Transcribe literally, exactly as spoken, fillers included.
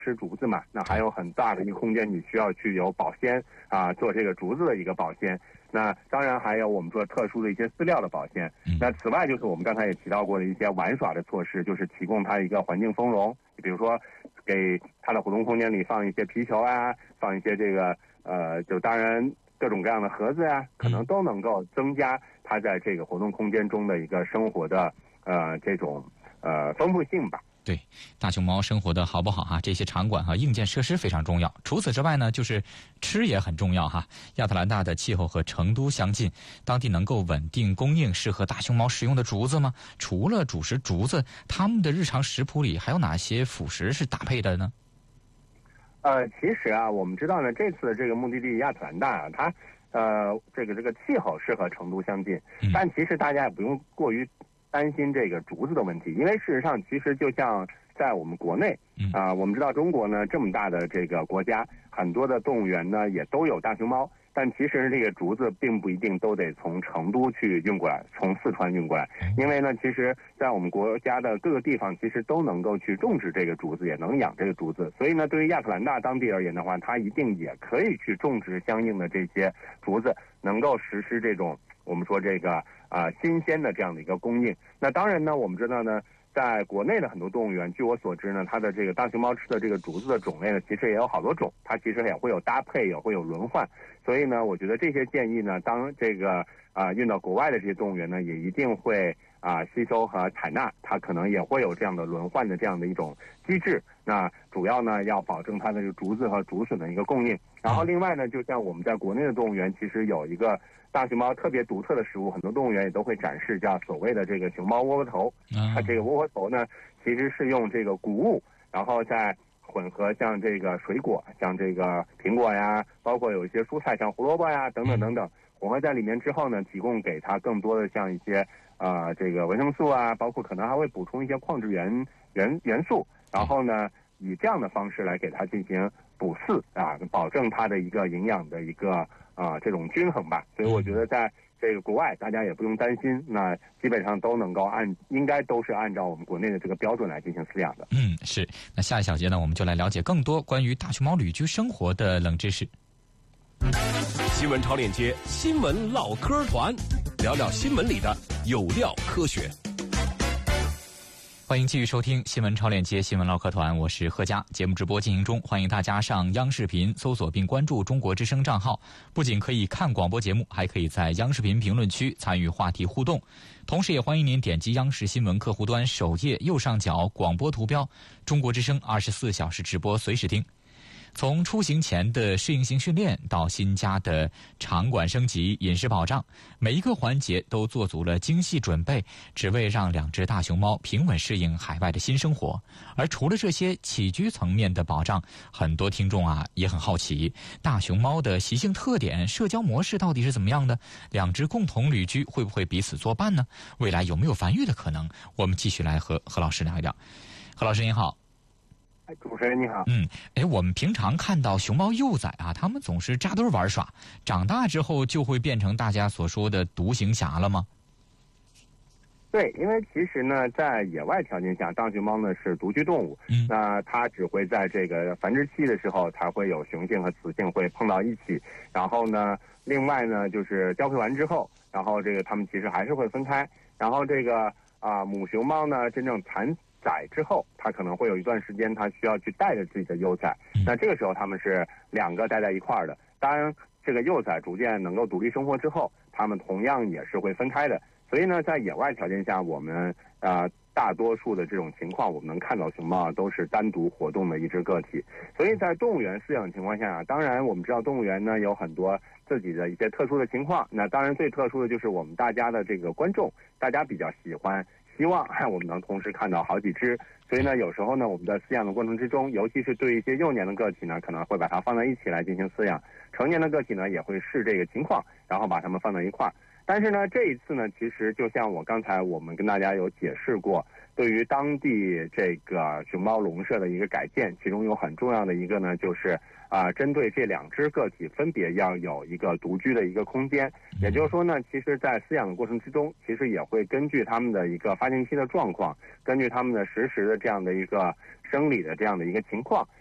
吃竹子嘛，那还有很大的一个空间，你需要去有保鲜啊，做这个竹子的一个保鲜。那当然还有我们说特殊的一些饲料的保鲜。那此外就是我们刚才也提到过的一些玩耍的措施，就是提供它一个环境丰容，比如说给它的活动空间里放一些皮球啊，放一些这个呃，就当然各种各样的盒子啊，可能都能够增加它在这个活动空间中的一个生活的呃这种呃丰富性吧。 对，大熊猫生活的好不好哈？这些场馆和硬件设施非常重要。除此之外呢，就是吃也很重要哈。亚特兰大的气候和成都相近，当地能够稳定供应适合大熊猫食用的竹子吗？除了主食竹子，他们的日常食谱里还有哪些辅食是搭配的呢？ 呃，其实啊，我们知道呢，这次的这个目的地亚特兰大啊，它呃这个这个气候是和成都相近， 嗯、 但其实大家也不用过于担心这个竹子的问题，因为事实上，其实就像在我们国内啊、呃，我们知道中国呢这么大的这个国家，很多的动物园呢也都有大熊猫，但其实这个竹子并不一定都得从成都去运过来，从四川运过来，因为呢，其实在我们国家的各个地方，其实都能够去种植这个竹子，也能养这个竹子，所以呢，对于亚特兰大当地而言的话，它一定也可以去种植相应的这些竹子，能够实施这种我们说这个啊、呃、新鲜的这样的一个供应。那当然呢，我们知道呢，在国内的很多动物园，据我所知呢，它的这个大熊猫吃的这个竹子的种类呢，其实也有好多种，它其实也会有搭配，也会有轮换。所以呢，我觉得这些建议呢，当这个啊、呃、运到国外的这些动物园呢，也一定会啊、呃、吸收和采纳，它可能也会有这样的轮换的这样的一种机制。那主要呢，要保证它的这个竹子和竹笋的一个供应。然后另外呢，就像我们在国内的动物园，其实有一个大熊猫特别独特的食物，很多动物园也都会展示，叫所谓的这个熊猫窝窝头。它这个窝窝头呢，其实是用这个谷物，然后再混合像这个水果，像这个苹果呀，包括有一些蔬菜，像胡萝卜呀等等等等，混合在里面之后呢，提供给它更多的像一些呃这个维生素啊，包括可能还会补充一些矿质元元元素，然后呢，以这样的方式来给它进行补饲啊，保证它的一个营养的一个啊、呃、这种均衡吧。所以我觉得在这个国外大家也不用担心，那基本上都能够按应该都是按照我们国内的这个标准来进行饲养的。 嗯，是。那下一小节呢，我们就来了解更多关于大熊猫旅居生活的冷知识。 新闻超链接，新闻唠嗑团，聊聊新闻里的有料科学。 欢迎继续收听新闻超链接新闻唠嗑团，我是贺佳。节目直播进行中，欢迎大家上央视频搜索并关注中国之声账号，不仅可以看广播节目，还可以在央视频评论区参与话题互动。同时也欢迎您点击央视新闻客户端首页右上角广播图标，中国之声二十四小时直播随时听。从出行前的适应性训练到新家的场馆升级、饮食保障，每一个环节都做足了精细准备，只为让两只大熊猫平稳适应海外的新生活。而除了这些起居层面的保障，很多听众啊也很好奇，大熊猫的习性特点、社交模式到底是怎么样的？两只共同旅居会不会彼此作伴呢？未来有没有繁育的可能？我们继续来和何老师聊一聊。何老师您好。 主持人你好。 嗯，哎，我们平常看到熊猫幼崽啊，它们总是扎堆玩耍，长大之后就会变成大家所说的独行侠了吗？ 对，因为其实呢，在野外条件下，大熊猫呢是独居动物，嗯，那它只会在这个繁殖期的时候才会有雄性和雌性会碰到一起，然后呢，另外呢就是交配完之后，然后这个它们其实还是会分开，然后这个啊、呃、母熊猫呢真正产崽之后，它可能会有一段时间，它需要去带着自己的幼崽。那这个时候，它们是两个待在一块儿的。当然，这个幼崽逐渐能够独立生活之后，它们同样也是会分开的。所以呢，在野外条件下，我们呃大多数的这种情况，我们能看到熊猫都是单独活动的一只个体。所以在动物园饲养的情况下，当然我们知道动物园呢有很多自己的一些特殊的情况。那当然最特殊的就是我们大家的这个观众，大家比较喜欢。希望我们能同时看到好几只，所以呢，有时候呢，我们在饲养的过程之中，尤其是对一些幼年的个体呢，可能会把它放在一起来进行饲养；成年的个体呢，也会视这个情况，然后把它们放在一块儿。但是呢，这一次呢，其实就像我刚才我们跟大家有解释过，对于当地这个熊猫笼舍的一个改建，其中有很重要的一个呢，就是啊、呃，针对这两只个体分别要有一个独居的一个空间。也就是说呢，其实在饲养的过程之中，其实也会根据他们的一个发情期的状况，根据他们的实时的这样的一个生理的这样的一个情况，